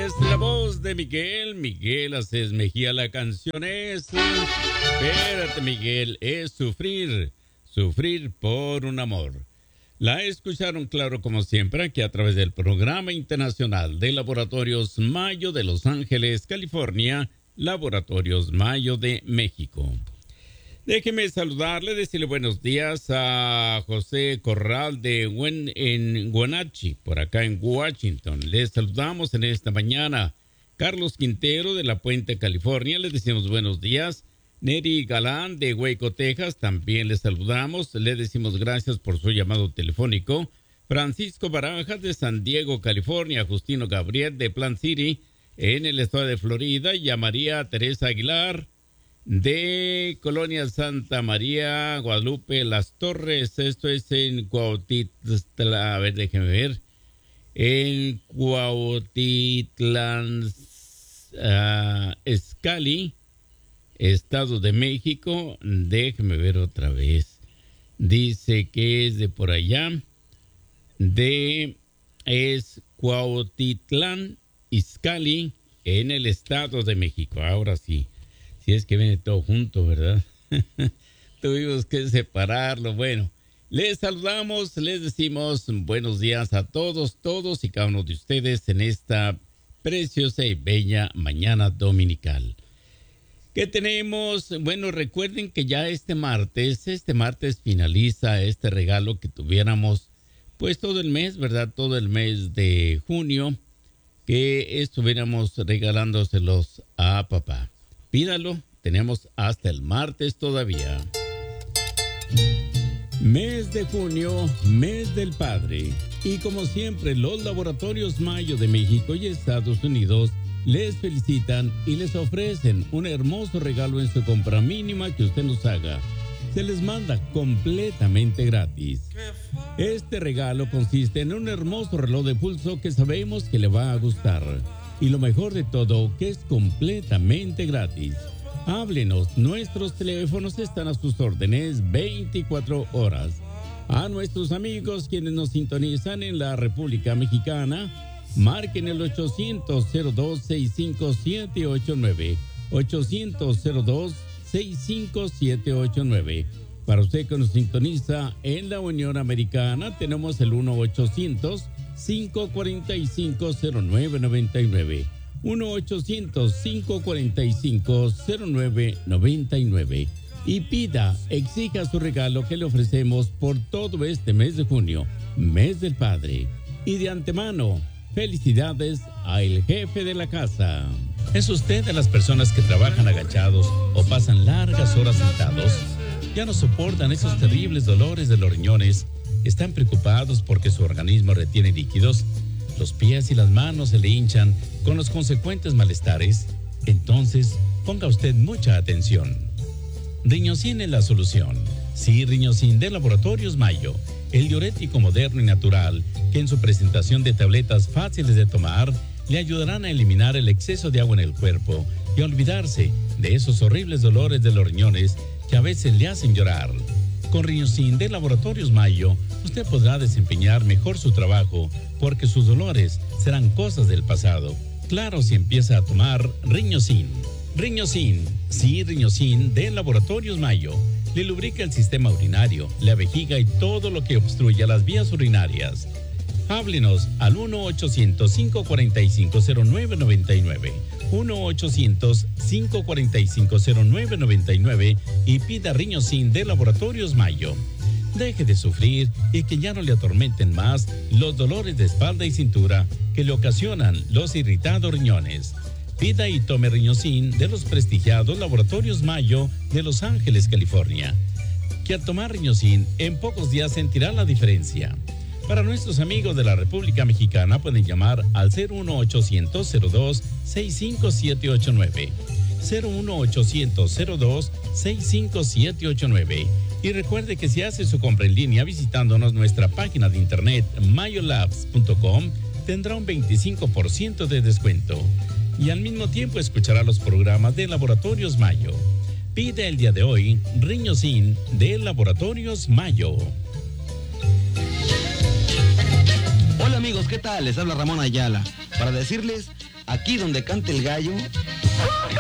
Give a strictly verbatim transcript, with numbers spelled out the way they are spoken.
es la voz de Miguel, Miguel Acés Mejía. La canción es Espérate, Miguel, es sufrir, sufrir por un amor. La escucharon, claro, como siempre, aquí a través del Programa Internacional de Laboratorios Mayo de Los Ángeles, California, Laboratorios Mayo de México. Déjeme saludarle, decirle buenos días a José Corral de Wen, en Wenatchee, por acá en Washington. Les saludamos en esta mañana. Carlos Quintero de La Puente, California, les decimos buenos días. Neri Galán de Waco, Texas, también les saludamos. Le decimos gracias por su llamado telefónico. Francisco Barajas de San Diego, California. Justino Gabriel de Plant City, en el estado de Florida. Y a María Teresa Aguilar de Colonia Santa María, Guadalupe, Las Torres. Esto es en Cuautitlán, a ver, déjenme ver. En Cuautitlán, uh, Izcalli, Estado de México. Déjenme ver otra vez. Dice que es de por allá. De es Cuautitlán, Izcalli, en el Estado de México. Ahora sí. Si es que viene todo junto, ¿verdad? Tuvimos que separarlo. Bueno, les saludamos, les decimos buenos días a todos, todos y cada uno de ustedes en esta preciosa y bella mañana dominical. ¿Qué tenemos? Bueno, recuerden que ya este martes, este martes finaliza este regalo que tuviéramos, pues todo el mes, ¿verdad? Todo el mes de junio, que estuviéramos regalándoselos a papá. Pídalo, tenemos hasta el martes todavía. Mes de junio, mes del padre. Y como siempre, los Laboratorios Mayo de México y Estados Unidos les felicitan y les ofrecen un hermoso regalo en su compra mínima que usted nos haga. Se les manda completamente gratis. Este regalo consiste en un hermoso reloj de pulso que sabemos que le va a gustar. Y lo mejor de todo, que es completamente gratis. Háblenos, nuestros teléfonos están a sus órdenes veinticuatro horas. A nuestros amigos quienes nos sintonizan en la República Mexicana, marquen el ochocientos cero dos sesenta y cinco siete ocho nueve. ochocientos cero dos sesenta y cinco siete ocho nueve. Para usted que nos sintoniza en la Unión Americana, tenemos el uno ochocientos cinco cuatro cinco cero nueve nueve nueve. uno ochocientos cinco cuatro cinco cero nueve nueve nueve. Y pida, exija su regalo que le ofrecemos por todo este mes de junio, mes del padre. Y de antemano, felicidades al jefe de la casa. ¿Es usted de las personas que trabajan agachados o pasan largas horas sentados? ¿Ya no soportan esos terribles dolores de los riñones? ¿Están preocupados porque su organismo retiene líquidos? ¿Los pies y las manos se le hinchan con los consecuentes malestares? Entonces, ponga usted mucha atención. Riñosin es la solución. Sí, Riñosin de Laboratorios Mayo, el diurético moderno y natural que en su presentación de tabletas fáciles de tomar le ayudarán a eliminar el exceso de agua en el cuerpo y a olvidarse de esos horribles dolores de los riñones que a veces le hacen llorar. Con Riñosin de Laboratorios Mayo, usted podrá desempeñar mejor su trabajo porque sus dolores serán cosas del pasado. Claro, si empieza a tomar Riñosin. Riñosin, sí, Riñosin de Laboratorios Mayo. Le lubrica el sistema urinario, la vejiga y todo lo que obstruya las vías urinarias. Háblenos al uno ochocientos cinco cuatro cinco cero nueve nueve nueve. uno ochocientos cinco cuatro cinco cero nueve nueve nueve y pida Riñosin de Laboratorios Mayo. Deje de sufrir y que ya no le atormenten más los dolores de espalda y cintura que le ocasionan los irritados riñones. Pida y tome Riñosin de los prestigiados Laboratorios Mayo de Los Ángeles, California. Que al tomar Riñosin en pocos días sentirá la diferencia. Para nuestros amigos de la República Mexicana pueden llamar al cero uno ochocientos cero dos sesenta y cinco siete ocho nueve. cero uno ochocientos cero dos sesenta y cinco siete ocho nueve. Y recuerde que si hace su compra en línea visitándonos nuestra página de internet mayolabs punto com, tendrá un veinticinco por ciento de descuento. Y al mismo tiempo escuchará los programas de Laboratorios Mayo. Pide el día de hoy Riñosin de Laboratorios Mayo. Hola amigos, ¿qué tal? Les habla Ramón Ayala para decirles Aquí donde canta el gallo.